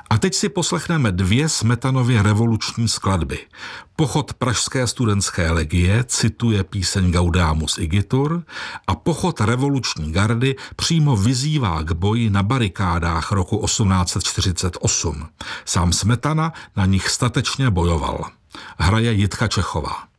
A teď si poslechneme 2 Smetanovy revoluční skladby. Pochod Pražské studentské legie cituje píseň Gaudeamus igitur a pochod revoluční gardy přímo vyzývá k boji na barikádách roku 1848. Sám Smetana na nich statečně bojoval. Hraje Jitka Čechová.